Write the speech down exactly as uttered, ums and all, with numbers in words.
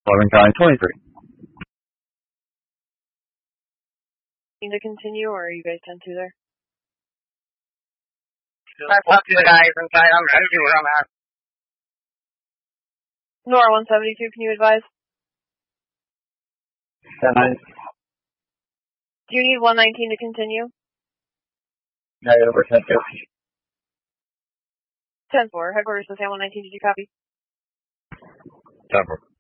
Logan County twenty-three. Need to continue, or are you guys ten two there? I talked to the guys inside. I'm ready to see where I'm at. Nora one seventy-two, can you advise? ten nine. Do you need one nineteen to continue? Negative or ten two. ten four, headquarters to San one nineteen, did you copy? ten four.